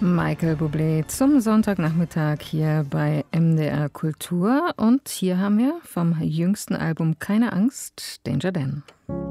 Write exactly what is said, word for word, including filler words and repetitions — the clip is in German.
Michael Bublé zum Sonntagnachmittag hier bei M D R Kultur. Und hier haben wir vom jüngsten Album Keine Angst, Danger Dan.